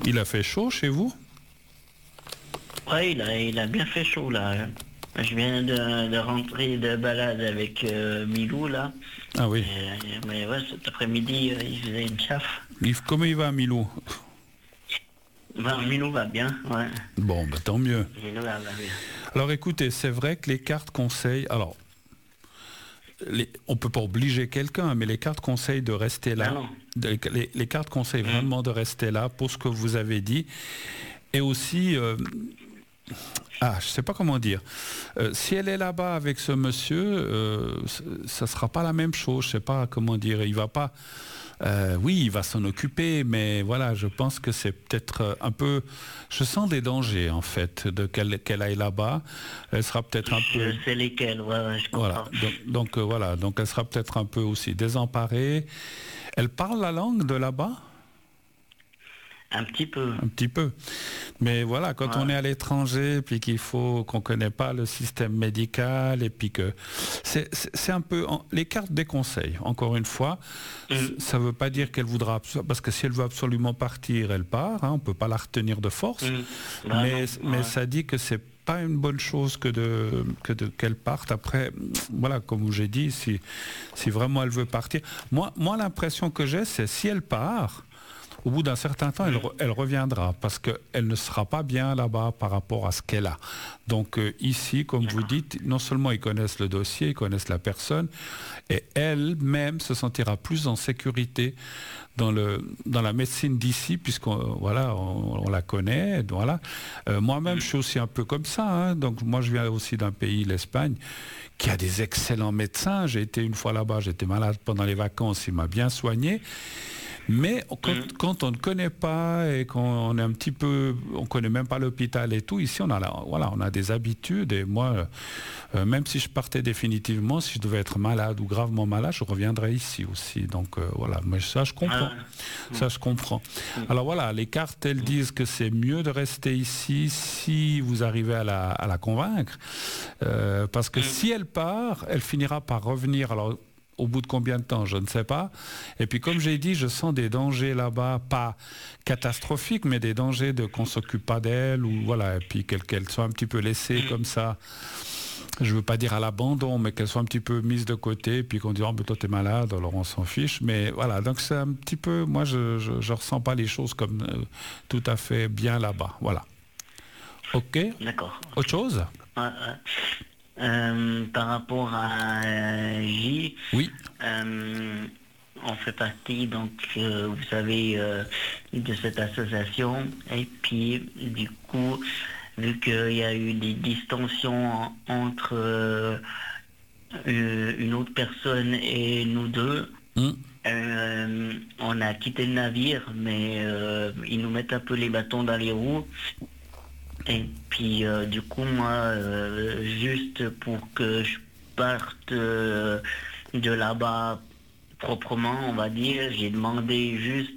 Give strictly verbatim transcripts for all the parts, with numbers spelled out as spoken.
Il a fait chaud chez vous? Ouais, il a, il a bien fait chaud là. Je viens de, de rentrer de balade avec euh, Milou là. Ah oui. Et, mais ouais, cet après-midi, euh, il faisait une chauffe. Yves, comment il va, Milou? Ben, Milou va bien, ouais. Bon, bah, tant mieux. Milou va bien. Alors écoutez, c'est vrai que les cartes conseillent... Alors, les, on ne peut pas obliger quelqu'un, mais les cartes conseillent de rester là. Ah non. De- les, les cartes conseillent Mmh. vraiment de rester là pour ce que vous avez dit. Et aussi... euh, Ah, je sais pas comment dire. Euh, si elle est là-bas avec ce monsieur, euh, ça sera pas la même chose. Je sais pas comment dire. Il va pas. Euh, oui, il va s'en occuper, mais voilà, je pense que c'est peut-être un peu. Je sens des dangers en fait de qu'elle qu'elle aille là-bas. Elle sera peut-être un peu. Je sais lesquels, ouais, ouais, je comprends. Voilà. Donc, donc euh, voilà. Donc elle sera peut-être un peu aussi désemparée. Elle parle la langue de là-bas? Un petit peu. Un petit peu. Mais voilà, quand Ouais. on est à l'étranger, puis qu'il faut qu'on ne connaît pas le système médical, et puis que... C'est, c'est, c'est un peu... en- les cartes déconseillent, encore une fois. Mm. C- Ça ne veut pas dire qu'elle voudra... abso- Parce que si elle veut absolument partir, elle part. Hein, on ne peut pas la retenir de force. Mm. Bah mais non, mais ouais. ça dit que c'est pas une bonne chose que de que de qu'elle parte. Après, voilà, comme j'ai dit, si si vraiment elle veut partir, moi moi l'impression que j'ai, c'est si elle part, au bout d'un certain temps, elle, re- elle reviendra parce qu'elle ne sera pas bien là-bas par rapport à ce qu'elle a. Donc euh, ici, comme vous dites, non seulement ils connaissent le dossier, ils connaissent la personne, et elle-même se sentira plus en sécurité dans, le, dans la médecine d'ici, puisqu'on voilà, on, on la connaît. Voilà. Euh, moi-même, je suis aussi un peu comme ça. Hein. Donc moi, je viens aussi d'un pays, l'Espagne, qui a des excellents médecins. J'ai été une fois là-bas, j'étais malade pendant les vacances, il m'a bien soigné. Mais quand, Mhm. quand on ne connaît pas et qu'on est un petit peu, on connaît même pas l'hôpital et tout, ici on a la- voilà, on a des habitudes. Et moi, euh, même si je partais définitivement, si je devais être malade ou gravement malade, je reviendrais ici aussi. Donc euh, voilà, mais ça je comprends, Ah. ça je comprends. Alors voilà, les cartes elles disent que c'est mieux de rester ici si vous arrivez à la, à la convaincre, Euh, parce que si elle part, elle finira par revenir. Alors au bout de combien de temps, je ne sais pas. Et puis comme j'ai dit, je sens des dangers là-bas, pas catastrophiques, mais des dangers de qu'on s'occupe pas d'elle, ou voilà, et puis qu'elle qu'elle soit un petit peu laissée comme ça. Je veux pas dire à l'abandon, mais qu'elle soit un petit peu mise de côté, puis qu'on dit oh mais toi t'es malade, alors on s'en fiche. Mais voilà, donc c'est un petit peu, moi je je, je ressens pas les choses comme euh, tout à fait bien là-bas. Voilà. Ok. D'accord. Autre chose? Ouais, ouais. Euh, par rapport à euh, J, Oui. euh, on fait partie, donc, euh, vous savez, euh, de cette association. Et puis, du coup, vu qu'il y a eu des distensions en- entre euh, euh, une autre personne et nous deux, Hum. euh, on a quitté le navire, mais euh, ils nous mettent un peu les bâtons dans les roues. Et puis euh, du coup moi, euh, juste pour que je parte euh, de là-bas proprement, on va dire, j'ai demandé juste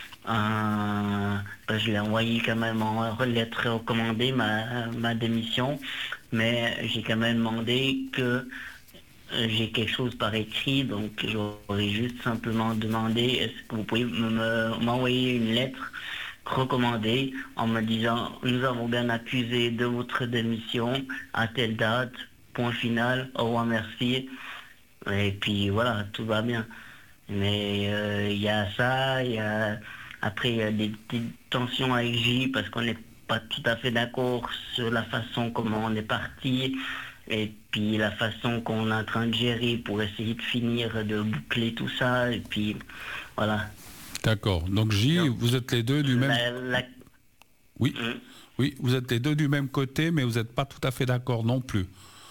un... ben, je l'ai envoyé quand même en lettre recommandée, ma, ma démission, mais j'ai quand même demandé que euh, j'ai quelque chose par écrit, donc j'aurais juste simplement demandé, est-ce que vous pouvez me- me- m'envoyer une lettre recommandé en me disant nous avons bien accusé de votre démission à telle date, point final, au revoir, merci, et puis voilà, tout va bien. Mais euh, il y a ça, il y a après il y a des petites tensions avec J parce qu'on n'est pas tout à fait d'accord sur la façon comment on est parti et puis la façon qu'on est en train de gérer pour essayer de finir de boucler tout ça, et puis voilà. D'accord. Donc J, Donc, vous êtes les deux du même. La- la- Oui. Hum. Oui, vous êtes les deux du même côté, mais vous n'êtes pas tout à fait d'accord non plus.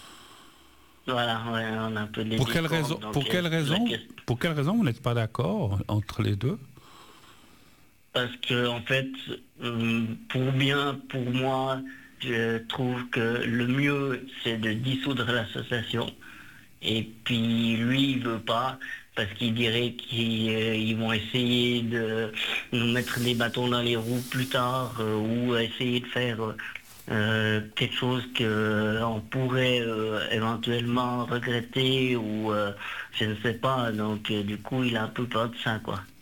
Voilà, ouais, on a un peu des Pour quelle discordes, raison, donc, pour euh, quelle la raison, question- pour quelle raison vous n'êtes pas d'accord entre les deux? Parce que en fait, hum, pour bien, pour moi, je trouve que le mieux, c'est de dissoudre l'association. Et puis lui, il veut pas, parce qu'il dirait qu'ils euh, ils vont essayer de nous mettre des bâtons dans les roues plus tard, euh, ou essayer de faire euh, quelque chose qu'on pourrait euh, éventuellement regretter, ou euh, je ne sais pas. Donc euh, du coup, il a un peu peur de ça, quoi.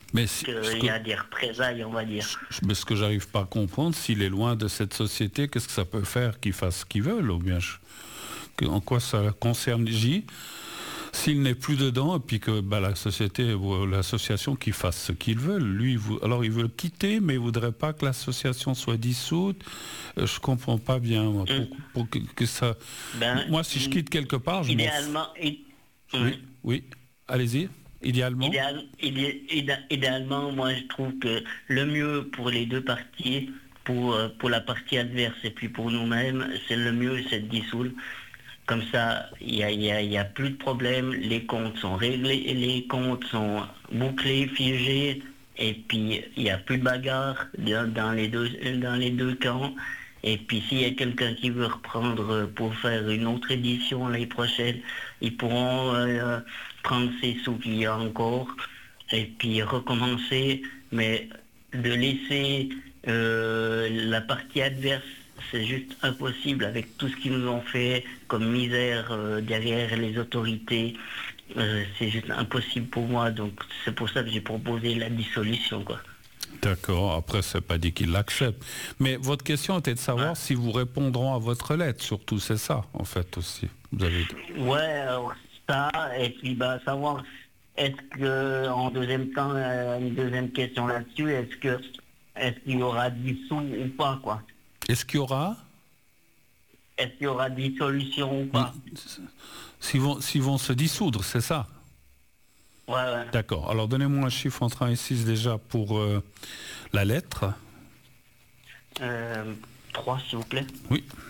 Mais si, qu'il y a des représailles, on va dire. Mais ce que j'arrive pas à comprendre, s'il est loin de cette société, qu'est-ce que ça peut faire qu'il fasse ce qu'il veut, ou bien je, que, en quoi ça concerne J? S'il n'est plus dedans, et puis que bah, la société ou l'association qui fasse ce qu'ils veulent, lui, vous, alors il veut le quitter, mais il voudrait pas que l'association soit dissoute. Euh, je comprends pas bien moi, pour, pour que, que ça. Ben, moi, si je quitte quelque part, je idéalement, il... oui, oui, allez-y. Idéalement. Idéal, idé, idé, idéalement, moi, je trouve que le mieux pour les deux parties, pour pour la partie adverse et puis pour nous-mêmes, c'est le mieux, c'est de dissoudre. Comme ça, il n'y a, y a, y a plus de problème, les comptes sont réglés, les comptes sont bouclés, figés, et puis il n'y a plus de bagarre dans, dans, les deux, dans les deux camps. Et puis s'il y a quelqu'un qui veut reprendre pour faire une autre édition l'année prochaine, ils pourront euh, prendre ces sous qu'il y a encore, et puis recommencer, mais de laisser euh, la partie adverse, c'est juste impossible avec tout ce qu'ils nous ont fait comme misère euh, derrière les autorités. Euh, c'est juste impossible pour moi. Donc c'est pour ça que j'ai proposé la dissolution, quoi. D'accord. Après, c'est pas dit qu'ils l'acceptent. Mais votre question était de savoir ah. si vous répondront à votre lettre. Surtout, c'est ça, en fait, aussi. Vous avez dit. Ouais, alors, ça. Et puis, bah, savoir est-ce que, en deuxième temps, euh, une deuxième question là-dessus, est-ce que, est-ce qu'il y aura dissous ou pas, quoi. Est-ce qu'il y aura Est-ce qu'il y aura dissolution ou pas? S'ils vont, s'ils vont se dissoudre, c'est ça? Ouais, ouais. D'accord. Alors, donnez-moi un chiffre entre un et six déjà pour euh, la lettre. Euh, trois, s'il vous plaît. Oui.